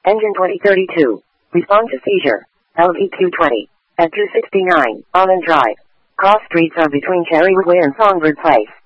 Engine 2032. Respond to seizure. LVQ20. At 269, Allen Drive. Cross streets are between Cherrywood Way and Songbird Place.